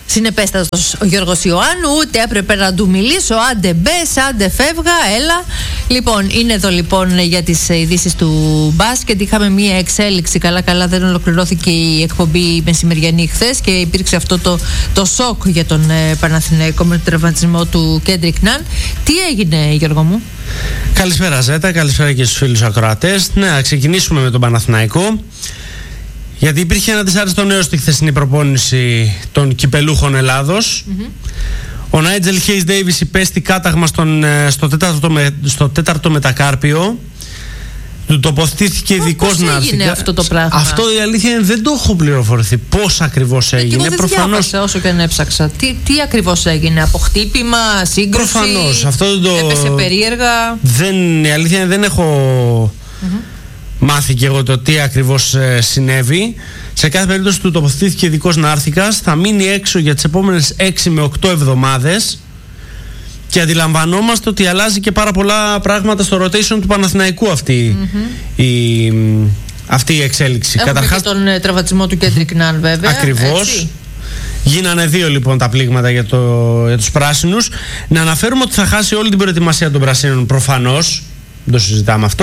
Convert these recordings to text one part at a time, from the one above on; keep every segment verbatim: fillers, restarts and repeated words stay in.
συνεπέστατος ο Γιώργος Ιωάννου, ούτε έπρεπε να του μιλήσω. Άντε μπες, άντε φεύγα, έλα. Λοιπόν, είναι εδώ λοιπόν για τις ειδήσεις του μπάσκετ. Είχαμε μία εξέλιξη. Καλά-καλά δεν ολοκληρώθηκε η εκπομπή μεσημεριανή χθες και υπήρξε αυτό το, το σοκ για τον ε, Παναθηναϊκό με τον τραυματισμό του Κέντρικ Ναν. Τι έγινε, Γιώργο μου? Καλησπέρα, Ζέτα. Καλησπέρα και στους φίλους ακροατές. Ναι, να ξεκινήσουμε με τον Παναθηναϊκό. Γιατί υπήρχε ένα δυσάρεστο νέο στη χθεσινή προπόνηση των κυπελούχων Ελλάδος. Mm-hmm. Ο Νάιτζελ Χέις Ντέιβις υπέστη κάταγμα στον, στο, τέταρτο, στο τέταρτο μετακάρπιο. Του τοποθετήθηκε ειδικός να έρθει. Πώς έγινε αυτό το πράγμα? Αυτό η αλήθεια είναι δεν το έχω πληροφορηθεί. Πώς ακριβώς έγινε? Εγώ δεν προφανώς διάβασα όσο και αν έψαξα. Τι, τι ακριβώς έγινε? Από χτύπημα, σύγκρουση? Προφανώς. Αυτό το... έπεσε περίεργα? Δεν, η αλήθεια είναι δεν έχω... Mm-hmm. μάθει και εγώ το τι ακριβώς ε, συνέβη. Σε κάθε περίπτωση του τοποθετήθηκε ειδικός να'ρθικας. Θα μείνει έξω για τις επόμενες έξι με οκτώ εβδομάδες. Και αντιλαμβανόμαστε ότι αλλάζει και πάρα πολλά πράγματα στο rotation του Παναθηναϊκού αυτή, mm-hmm. η, αυτή η εξέλιξη. Έχουμε Καταρχάς, και τον ε, τραυματισμό του Κέντρικ Ναν βέβαια. Ακριβώς. Έτσι. Γίνανε δύο λοιπόν τα πλήγματα για, το, για τους πράσινους. Να αναφέρουμε ότι θα χάσει όλη την προετοιμασία των πρασίνων προφανώς. Δεν το συζητάμε αυτό.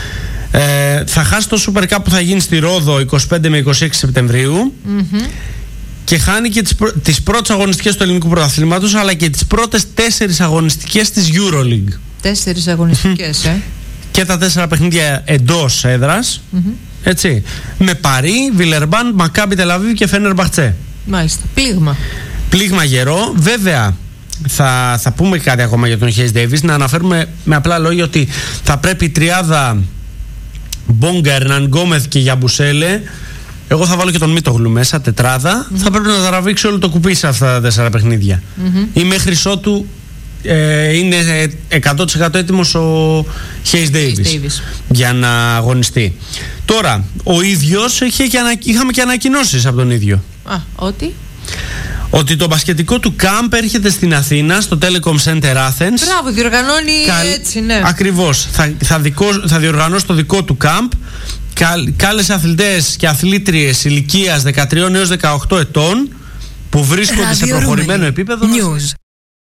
Ε, θα χάσει το Super Cup που θα γίνει στη Ρόδο είκοσι πέντε με είκοσι έξι Σεπτεμβρίου, mm-hmm. και χάνει και τις, πρω... τις πρώτες αγωνιστικές του ελληνικού πρωταθλήματος, αλλά και τις πρώτες τέσσερις αγωνιστικές της EuroLeague. Τέσσερις αγωνιστικές, ε. Και τα τέσσερα παιχνίδια εντός έδρας, mm-hmm. έτσι, με Παρί, Βιλερμπάν, Μακάμπι Τελαβίβ και Φένερμπαχτσε. Μάλιστα, πλήγμα. Πλήγμα γερό, βέβαια. Θα, θα πούμε κάτι ακόμα για τον Χέις Ντέιβις. Να αναφέρουμε με απλά λόγια ότι θα πρέπει η τριάδα Μπόγκα, Ερναν Γκόμεθ και Γιαμπουσέλε, εγώ θα βάλω και τον Μίτογλου μέσα, τετράδα, mm-hmm. θα πρέπει να τραβήξει όλο το κουπί σε αυτά τα τέσσερα παιχνίδια. Mm-hmm. Ή μέχρι ότου ε, είναι εκατό τοις εκατό έτοιμος ο Χέις Ντέιβις για να αγωνιστεί. Τώρα, ο ίδιος είχε και ανα... είχαμε και ανακοινώσεις από τον ίδιο. Α, ότι... ότι το μπασκετικό του κάμπ έρχεται στην Αθήνα, στο Telecom Center Athens. Μπράβο, διοργανώνει Καλ... έτσι, ναι. Ακριβώς. Θα, θα, δικό, θα διοργανώσει το δικό του κάμπ. Καλ, κάλεσε αθλητές και αθλήτριες ηλικίας δεκατρία έως δεκαοκτώ ετών που βρίσκονται Radio σε προχωρημένο Rooming. Επίπεδο. News.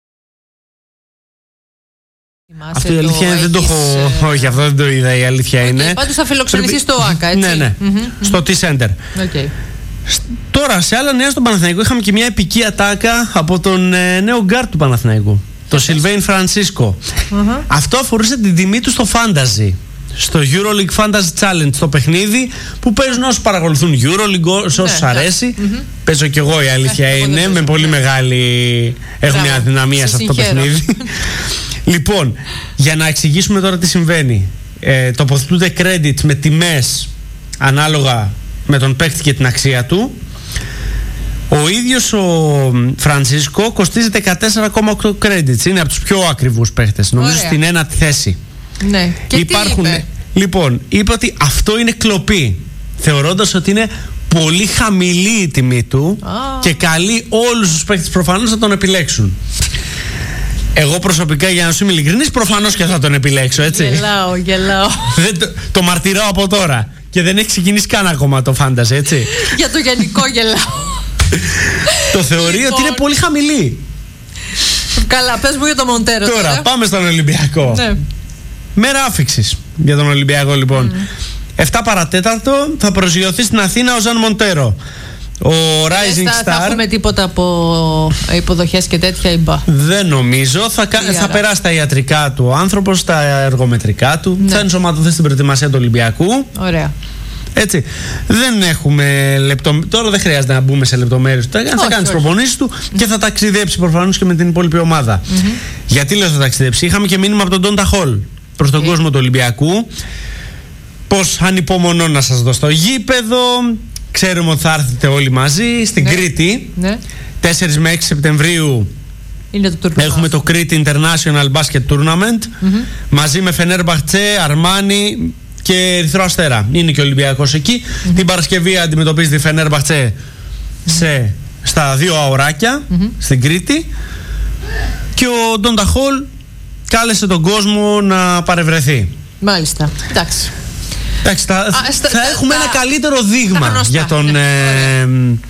Αυτό η αλήθεια είναι, δεν το έχω. Ε... Όχι, αυτό δεν το είδα. Η αλήθεια okay, είναι. Πάντως θα φιλοξενηθεί Πρέπει... στο ΆΚΑ, έτσι. Ναι, ναι. Mm-hmm, στο mm-hmm. T-Center. Okay. Τώρα, σε άλλα νέα στον Παναθηναϊκό είχαμε και μια επική ατάκα από τον ε, νέο γκάρτ του Παναθηναϊκού, τον Σιλβέιν Φρανσίσκο. Uh-huh. Αυτό αφορούσε την τιμή του στο Fantasy, στο EuroLeague Fantasy Challenge, το παιχνίδι που παίζουν όσοι παρακολουθούν EuroLeague, σε όσους yeah, αρέσει. Mm-hmm. Παίζω κι εγώ, η αλήθεια yeah, είναι, με πολύ μεγάλη. Έχω μια αδυναμία σε αυτό το παιχνίδι. Λοιπόν, για να εξηγήσουμε τώρα τι συμβαίνει. Ε, τοποθετούνται credits με τιμές ανάλογα με τον παίκτη και την αξία του. Ο ίδιος ο Φρανσίσκο κοστίζει δεκατέσσερα κόμμα οκτώ credits. Είναι από τους πιο ακριβούς παίκτες. Νομίζω Ωραία. στην ένατη θέση. Ναι. Και Υπάρχουν, τι είπε? Λοιπόν, είπε ότι αυτό είναι κλοπή, θεωρώντας ότι είναι πολύ χαμηλή η τιμή του oh. και καλεί όλους τους παίκτες προφανώς να τον επιλέξουν. Εγώ προσωπικά, για να σου είμαι ειλικρινής, προφανώς και θα τον επιλέξω, έτσι. Γελάω, γελάω. Δεν το, το μαρτυράω από τώρα. Και δεν έχει ξεκινήσει καν ακόμα το φάνταζε, έτσι. Για το γενικό γελάω. Το θεωρεί λοιπόν ότι είναι πολύ χαμηλή. Καλά, πες μου για το Μοντέρο. Τώρα, τώρα. πάμε στον Ολυμπιακό. Ναι. Μέρα άφιξης για τον Ολυμπιακό, λοιπόν. Mm. επτά παρατέταρτο θα προσγειωθεί στην Αθήνα ο Ζαν Μοντέρο. Ο Rising θα, Star. Θα έχουμε τίποτα από υποδοχές και τέτοια ή Δεν νομίζω. Θα, θα περάσει τα ιατρικά του ο άνθρωπος, τα εργομετρικά του. Ναι. Θα ενσωματωθεί στην προετοιμασία του Ολυμπιακού. Ωραία. Έτσι. Δεν έχουμε λεπτομέρειες. Τώρα δεν χρειάζεται να μπούμε σε λεπτομέρειες. Θα κάνει τις προπονήσεις του και θα ταξιδέψει προφανώς και με την υπόλοιπη ομάδα. Mm-hmm. Γιατί λέω θα ταξιδέψει? Είχαμε και μήνυμα από τον Ντόντα Χολ προς τον okay. κόσμο του Ολυμπιακού. Πώς ανυπομονώ να σας δω στο γήπεδο. Ξέρουμε ότι θα έρθετε όλοι μαζί στην ναι. Κρήτη. Ναι. τέσσερα με έξι Σεπτεμβρίου είναι το έχουμε το Crete International Basket Tournament. Mm-hmm. Μαζί με Φενέρμπαχτσε, Αρμάνι και Ερυθρό Αστέρα. Είναι και ο Ολυμπιακός εκεί. Mm-hmm. Την Παρασκευή αντιμετωπίζει τη Φενέρμπαχτσε mm-hmm. σε, στα δύο αωράκια mm-hmm. στην Κρήτη. Και ο Ντόντα Χολ κάλεσε τον κόσμο να παρευρεθεί. Μάλιστα. Εντάξει. Εντάξει, θα, Α, στα, θα τα, έχουμε τα, ένα καλύτερο δείγμα για τον, ναι, ε,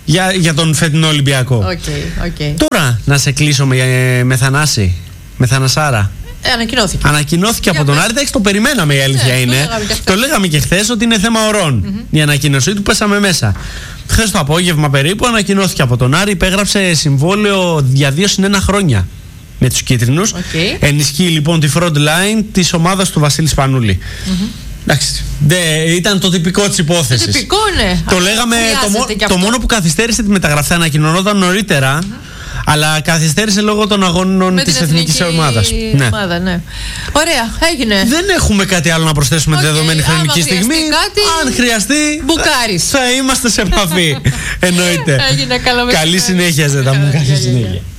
για, για τον φετινό Ολυμπιακό. Okay, okay. Τώρα να σε κλείσω με, με Θανάση, με Θανασάρα. Ε, ανακοινώθηκε. Ανακοινώθηκε Για από τον πες. Άρη, εντάξει, το περιμέναμε, η αλήθεια Ναι, είναι. το λέγαμε και χθες. Το λέγαμε και χθες ότι είναι θέμα ωρών. Mm-hmm. Η ανακοίνωσή του, πέσαμε μέσα. Χθες το απόγευμα περίπου ανακοινώθηκε από τον Άρη, υπέγραψε συμβόλαιο για δύο συν ένα χρόνια με τους κίτρινους. Okay. Ενισχύει λοιπόν τη front line της ομάδας του Βασίλη Σπανούλη. Mm-hmm. Εντάξει, δε, ήταν το τυπικό της υπόθεσης. Το τυπικό, ναι. Το λέγαμε, το, μό, το μόνο που καθυστέρησε τη μεταγραφή ανακοινωνόταν νωρίτερα. Mm-hmm. Αλλά καθυστέρησε λόγω των αγώνων της εθνικής ομάδας. Ναι. Ομάδα, ναι. Ωραία, έγινε. Δεν έχουμε κάτι άλλο να προσθέσουμε okay, τη δεδομένη χρονική στιγμή. Κάτι, αν χρειαστεί, μπουκάρις. Θα, θα είμαστε σε επαφή. Εννοείται. Έγινε, καλό Καλή συνέχεια, Ζέτα μου. Καλή συνέχεια.